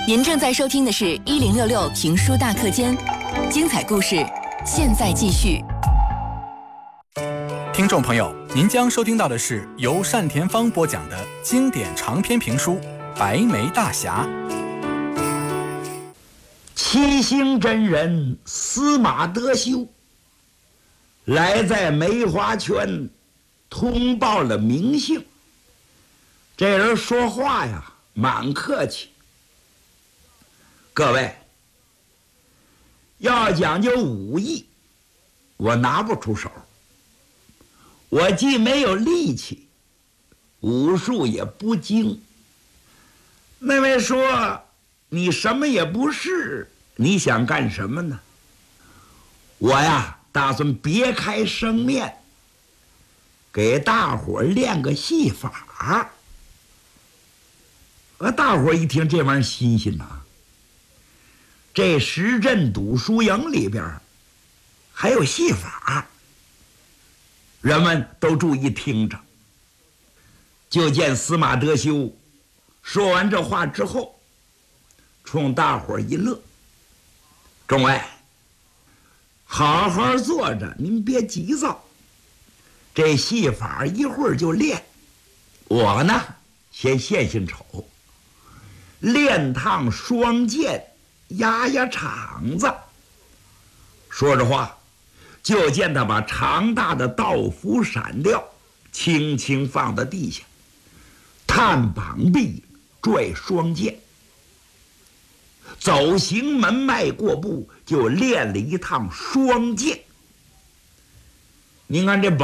您正在收听的是1066评书大课间，精彩故事现在继续。 听众朋友，您将收听到的是由单田芳播讲的经典长篇评书《白眉大侠》。 七星真人司马德修来在梅花圈通报了名姓。这人说话呀蛮客气，各位要讲究武艺，我拿不出手，我既没有力气，武术也不精。那位说你什么也不是，你想干什么呢？我呀打算别开生面，给大伙练个戏法。大伙一听这玩意儿新鲜呐，这石镇赌书营里边还有戏法，人们都注意听着。就见司马德修说完这话之后，冲大伙一乐：“众位，好好坐着，您别急躁，这戏法一会儿就练。我呢先献献丑，练趟双剑压压场子。”说着话，就见他把长大的道符闪掉，轻轻放到地下，探膀臂，拽双剑，走行门迈过步，就练了一趟双剑。您看这